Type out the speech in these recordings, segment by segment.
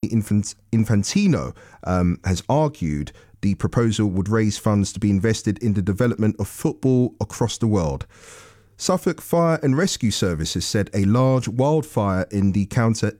Infantino has argued the proposal would raise funds to be invested in the development of football across the world. Suffolk Fire and Rescue Service has said a large wildfire in the county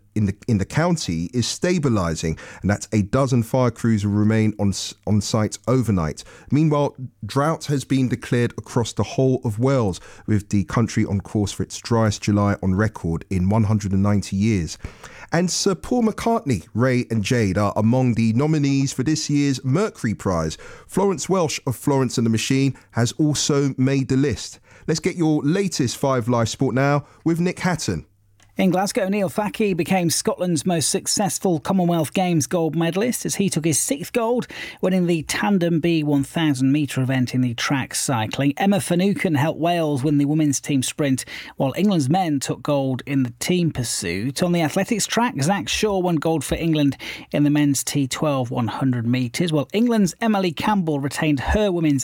is stabilising, and that a dozen fire crews will remain on site overnight. Meanwhile, drought has been declared across the whole of Wales, with the country on course for its driest July on record in 190 years. And Sir Paul McCartney, Ray and Jade are among the nominees for this year's Mercury Prize. Florence Welsh of Florence and the Machine has also made the list. Let's get your latest 5 Live Sport now with Nick Hatton. In Glasgow, Neil Fackie became Scotland's most successful Commonwealth Games gold medalist as he took his 6th gold, winning the Tandem B 1,000 metre event in the track cycling. Emma Finucane helped Wales win the women's team sprint, while England's men took gold in the team pursuit. On the athletics track, Zach Shaw won gold for England in the men's T12 100 metres, while England's Emily Campbell retained her women's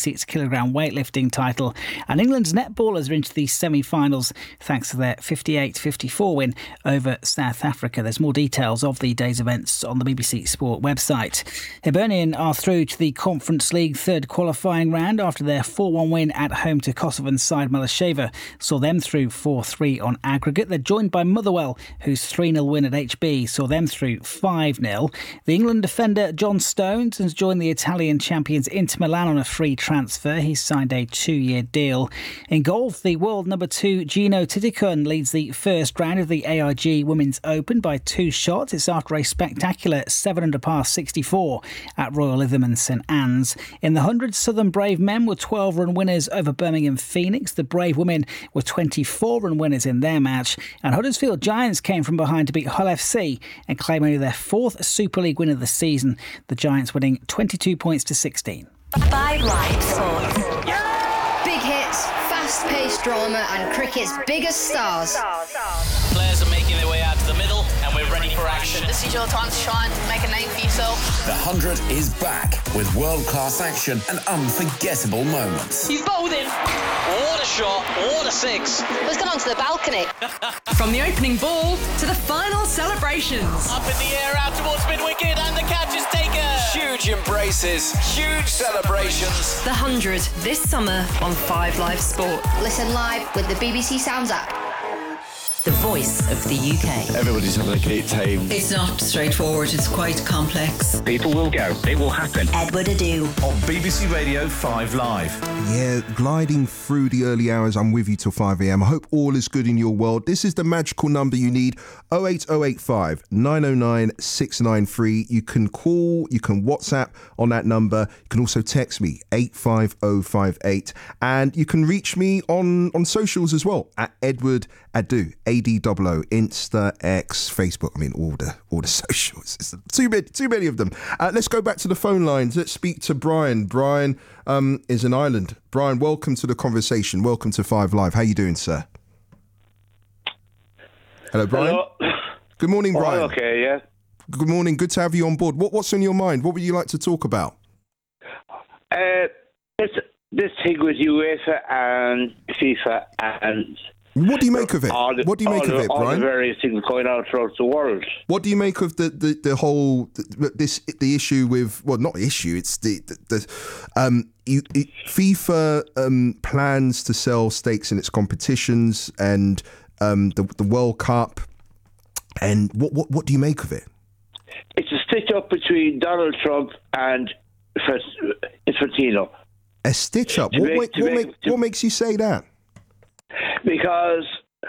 86kg weightlifting title. And England's netballers are into the semi-finals thanks to their 58-54 win over South Africa. There's more details of the day's events on the BBC Sport website. Hibernian are through to the Conference League third qualifying round after their 4-1 win at home to Kosovan side Malasheva saw them through 4-3 on aggregate. They're joined by Motherwell, whose 3-0 win at HB saw them through 5-0. The England defender John Stones has joined the Italian champions Inter Milan on a free transfer. He's signed a 2-year deal. In golf, the world number 2 Gino Titicun leads the first round of the AIG Women's Open by 2 shots. It's after a spectacular 7-under par 64 at Royal Lytham and St Anne's. In the 100, Southern Brave men were 12-run winners over Birmingham Phoenix. The Brave women were 24-run winners in their match. And Huddersfield Giants came from behind to beat Hull FC and claim only their 4th Super League win of the season. The Giants winning 22 points to 16. 5 Live Sports. Big hits, fast-paced drama and cricket's biggest stars. Players are making their way out to the middle and we're ready for action. This is your time to shine, make a name for yourself. The 100 is back with world-class action and unforgettable moments. He's bowled in. What a shot, what a 6. Who's gone onto the balcony? From the opening ball to the final celebrations. Up in the air, out towards mid-wicket and the catch is taken. Huge embraces, huge celebrations. The 100 this summer on 5 Live Sport. Listen live with the BBC Sounds app. The voice of the UK. Everybody's having a great time. It's not straightforward, it's quite complex. People will go. It will happen. Edward Adu. On BBC Radio 5 Live. Yeah, gliding through the early hours, I'm with you till 5 a.m. I hope all is good in your world. This is the magical number you need, 08085 909 693. You can call, you can WhatsApp on that number. You can also text me, 85058. And you can reach me on socials as well, at Edward Adu, ADOO, Insta, X, Facebook. I mean, all the socials. It's too many of them. Let's go back to the phone lines. Let's speak to Brian. Brian is in Ireland. Brian, welcome to the conversation. Welcome to 5 Live. How you doing, sir? Hello, Brian. Hello. Good morning, Brian. Oh, okay, yeah. Good morning. Good to have you on board. What's on your mind? What would you like to talk about? This thing with UEFA and FIFA and... What do you make of it? What do you make of it, Brian? All the various things going on throughout the world. What do you make of the whole the issue with, well, not issue, it's FIFA plans to sell stakes in its competitions and the World Cup, and what do you make of it? It's a stitch up between Donald Trump and Infantino. A stitch up. What makes you say that? Because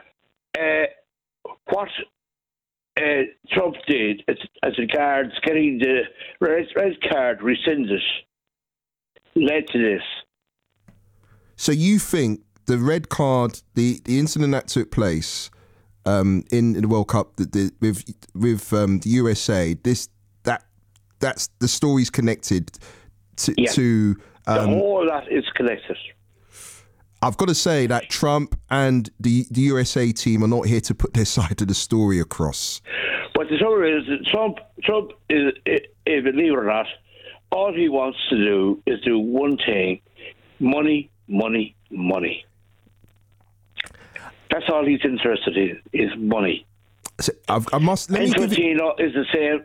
what Trump did as regards getting the red card rescinded led to this. So you think the red card, the incident that took place in the World Cup with the USA, that's the story's connected to the whole lot is connected. I've got to say that Trump and the USA team are not here to put their side of the story across. But the trouble is that Trump is, believe it or not, all he wants to do is do one thing: money, money, money. That's all he's interested in, is money. So Infantino is the same.